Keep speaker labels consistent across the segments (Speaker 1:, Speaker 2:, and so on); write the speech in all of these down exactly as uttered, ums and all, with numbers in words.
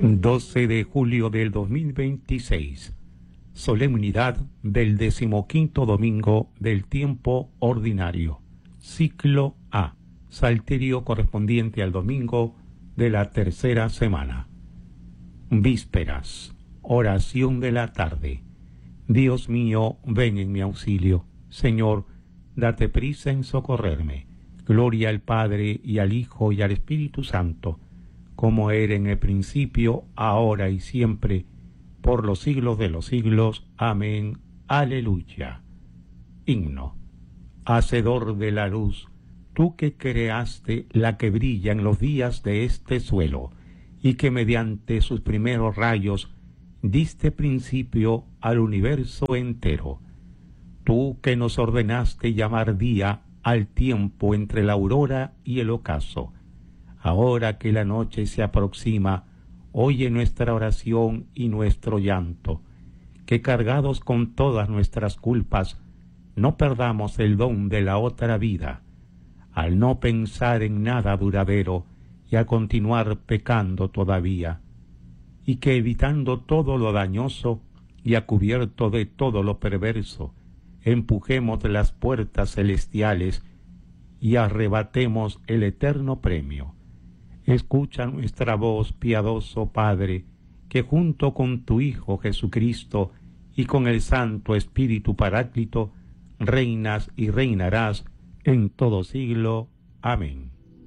Speaker 1: doce de julio del dos mil veintiséis, solemnidad del decimoquinto domingo del tiempo ordinario, ciclo A, salterio correspondiente al domingo de la tercera semana. Vísperas, oración de la tarde. Dios mío, ven en mi auxilio. Señor, date prisa en socorrerme. Gloria al Padre, y al Hijo, y al Espíritu Santo, como era en el principio, ahora y siempre, por los siglos de los siglos. Amén. Aleluya. Himno. Hacedor de la luz, tú que creaste la que brilla en los días de este suelo, y que mediante sus primeros rayos diste principio al universo entero. Tú que nos ordenaste llamar día al tiempo entre la aurora y el ocaso. Ahora que la noche se aproxima, oye nuestra oración y nuestro llanto, que cargados con todas nuestras culpas, no perdamos el don de la otra vida, al no pensar en nada duradero y a continuar pecando todavía, y que evitando todo lo dañoso y a cubierto de todo lo perverso, empujemos las puertas celestiales y arrebatemos el eterno premio. Escucha nuestra voz, piadoso Padre, que junto con tu Hijo Jesucristo y con el Santo Espíritu Paráclito, reinas y reinarás en todo siglo. Amén.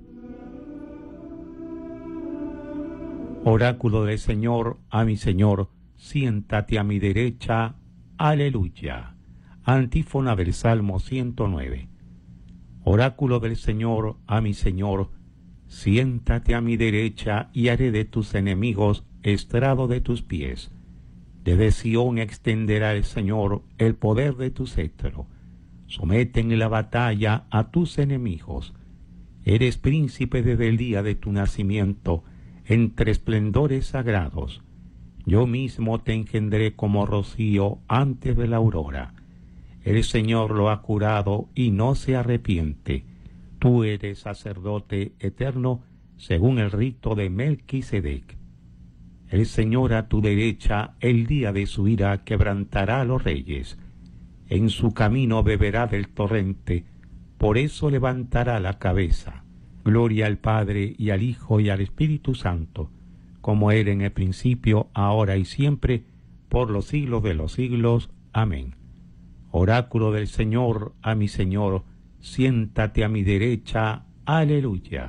Speaker 1: Oráculo del Señor a mi Señor, siéntate a mi derecha. Aleluya. Antífona del Salmo ciento nueve. Oráculo del Señor a mi Señor, siéntate a mi derecha y haré de tus enemigos estrado de tus pies. Desde Sión extenderá el Señor el poder de tu cetro. Somete en la batalla a tus enemigos. Eres príncipe desde el día de tu nacimiento, entre esplendores sagrados. Yo mismo te engendré como rocío antes de la aurora. El Señor lo ha curado y no se arrepiente. Tú eres sacerdote eterno según el rito de Melquisedec. El Señor a tu derecha, el día de su ira, quebrantará a los reyes. En su camino beberá del torrente, por eso levantará la cabeza. Gloria al Padre, y al Hijo, y al Espíritu Santo, como era en el principio, ahora y siempre, por los siglos de los siglos. Amén. Oráculo del Señor a mi Señor, siéntate a mi derecha. Aleluya.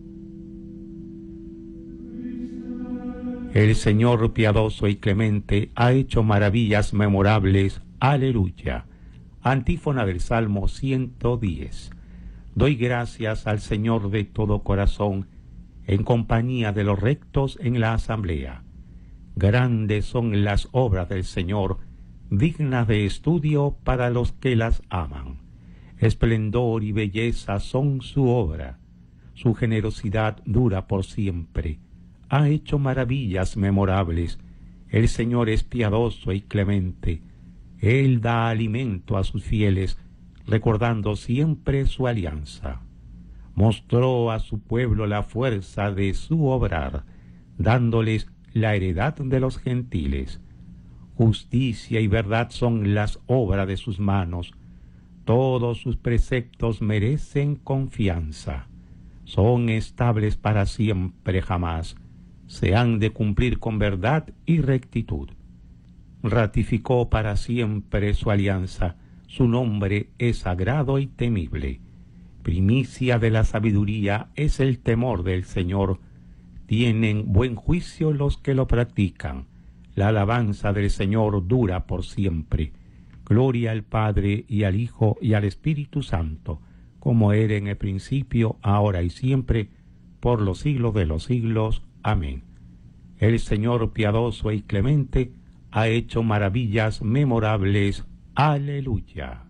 Speaker 1: El Señor piadoso y clemente ha hecho maravillas memorables. Aleluya. Antífona del Salmo ciento diez. Doy gracias al Señor de todo corazón, en compañía de los rectos en la asamblea. Grandes son las obras del Señor, dignas de estudio para los que las aman. Esplendor y belleza son su obra. Su generosidad dura por siempre. Ha hecho maravillas memorables. El Señor es piadoso y clemente. Él da alimento a sus fieles, recordando siempre su alianza. Mostró a su pueblo la fuerza de su obrar, dándoles la heredad de los gentiles. Justicia y verdad son las obras de sus manos. Todos sus preceptos merecen confianza. Son estables para siempre jamás. Se han de cumplir con verdad y rectitud. Ratificó para siempre su alianza. Su nombre es sagrado y temible. Primicia de la sabiduría es el temor del Señor. Tienen buen juicio los que lo practican. La alabanza del Señor dura por siempre. Gloria al Padre, y al Hijo, y al Espíritu Santo, como era en el principio, ahora y siempre, por los siglos de los siglos. Amén. El Señor piadoso y clemente ha hecho maravillas memorables. Aleluya.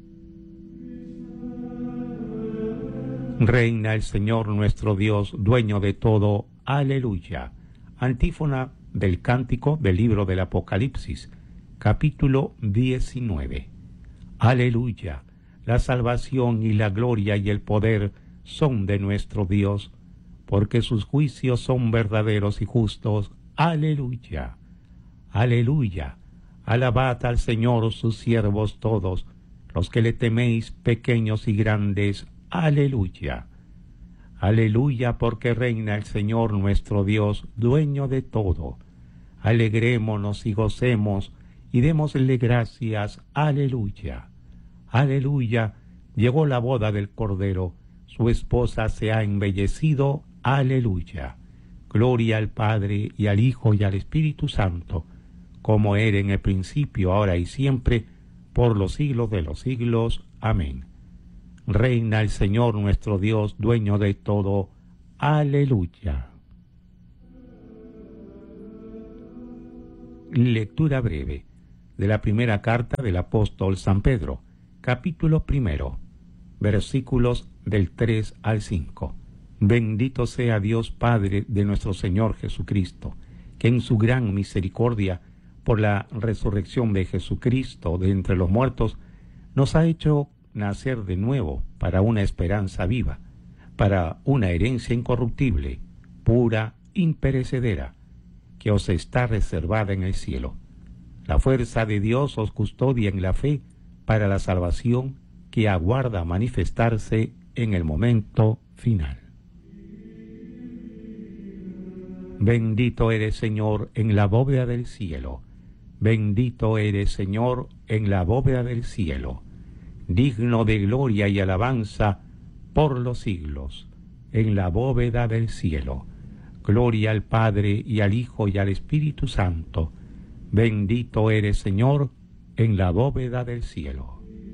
Speaker 1: Reina el Señor nuestro Dios, dueño de todo. Aleluya. Antífona del cántico del libro del Apocalipsis, capítulo diecinueve. Aleluya. La salvación y la gloria y el poder son de nuestro Dios, porque sus juicios son verdaderos y justos. Aleluya. Aleluya. Alabad al Señor sus siervos todos, los que le teméis, pequeños y grandes. Aleluya. Aleluya, porque reina el Señor nuestro Dios, dueño de todo. Alegrémonos y gocemos, y démosle gracias. Aleluya. Aleluya. Llegó la boda del Cordero, su esposa se ha embellecido. Aleluya. Gloria al Padre, y al Hijo, y al Espíritu Santo, como era en el principio, ahora y siempre, por los siglos de los siglos. Amén. Reina el Señor nuestro Dios, dueño de todo. Aleluya. Lectura breve de la primera carta del apóstol San Pedro, capítulo primero, versículos del tres al cinco. Bendito sea Dios Padre de nuestro Señor Jesucristo, que en su gran misericordia, por la resurrección de Jesucristo de entre los muertos, nos ha hecho nacer de nuevo para una esperanza viva, para una herencia incorruptible, pura, imperecedera, que os está reservada en el cielo. La fuerza de Dios os custodia en la fe para la salvación que aguarda manifestarse en el momento final. Bendito eres, Señor, en la bóveda del cielo. Bendito eres, Señor, en la bóveda del cielo. Digno de gloria y alabanza por los siglos, en la bóveda del cielo. Gloria al Padre, y al Hijo, y al Espíritu Santo. Bendito eres, Señor, en la bóveda del cielo.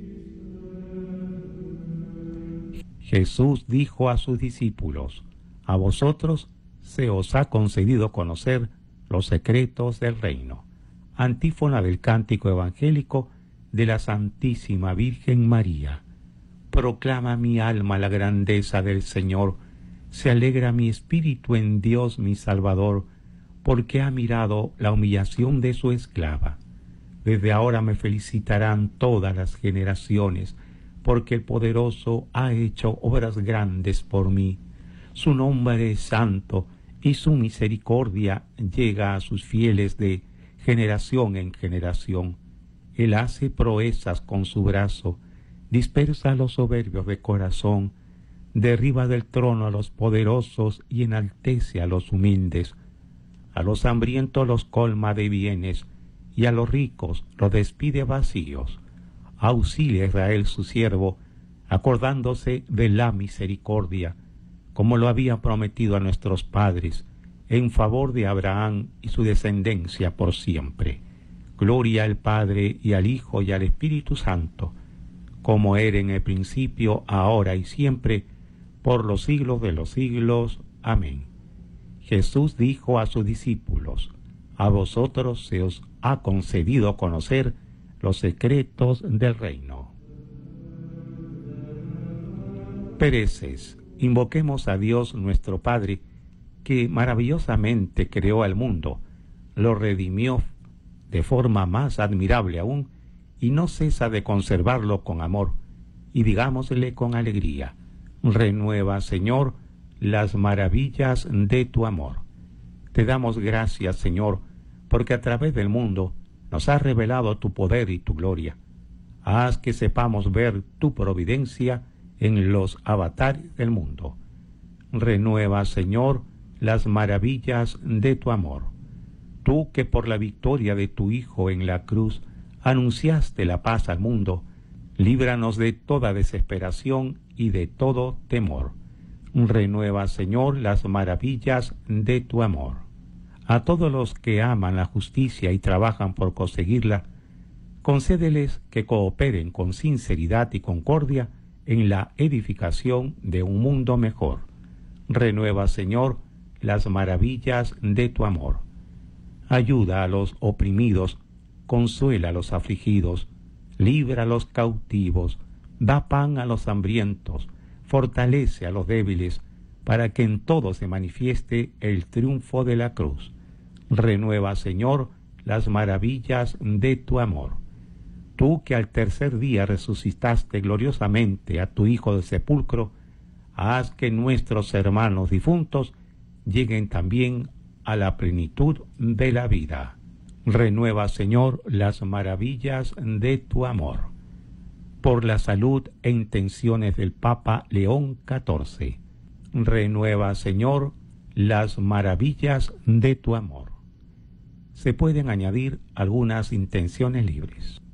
Speaker 1: Jesús dijo a sus discípulos: a vosotros se os ha concedido conocer los secretos del reino. Antífona del cántico evangélico de la Santísima Virgen María. Proclama mi alma la grandeza del Señor, se alegra mi espíritu en Dios mi Salvador, porque ha mirado la humillación de su esclava. Desde ahora me felicitarán todas las generaciones, porque el Poderoso ha hecho obras grandes por mí. Su nombre es santo, y su misericordia llega a sus fieles de generación en generación. Él hace proezas con su brazo, dispersa a los soberbios de corazón, derriba del trono a los poderosos y enaltece a los humildes. A los hambrientos los colma de bienes, y a los ricos los despide vacíos. Auxilia a Israel su siervo, acordándose de la misericordia, como lo había prometido a nuestros padres, en favor de Abraham y su descendencia por siempre. Gloria al Padre, y al Hijo, y al Espíritu Santo, como era en el principio, ahora y siempre, por los siglos de los siglos. Amén. Jesús dijo a sus discípulos: a vosotros se os ha concedido conocer los secretos del reino. Pereces. Invoquemos a Dios nuestro Padre, que maravillosamente creó al mundo, lo redimió de forma más admirable aún, y no cesa de conservarlo con amor, y digámosle con alegría: renueva, Señor, las maravillas de tu amor. Te damos gracias, Señor, porque a través del mundo nos has revelado tu poder y tu gloria. Haz que sepamos ver tu providencia en los avatares del mundo. Renueva, Señor, las maravillas de tu amor. Tú que por la victoria de tu Hijo en la cruz anunciaste la paz al mundo, líbranos de toda desesperación y de todo temor. Renueva, Señor, las maravillas de tu amor. A todos los que aman la justicia y trabajan por conseguirla, concédeles que cooperen con sinceridad y concordia en la edificación de un mundo mejor. Renueva, Señor, las maravillas de tu amor. Ayuda a los oprimidos, consuela a los afligidos, libra a los cautivos, da pan a los hambrientos, fortalece a los débiles, para que en todo se manifieste el triunfo de la cruz. Renueva, Señor, las maravillas de tu amor. Tú que al tercer día resucitaste gloriosamente a tu Hijo del sepulcro, haz que nuestros hermanos difuntos lleguen también a la plenitud de la vida. Renueva, Señor, las maravillas de tu amor. Por la salud e intenciones del Papa León catorce. Renueva, Señor, las maravillas de tu amor. Se pueden añadir algunas intenciones libres.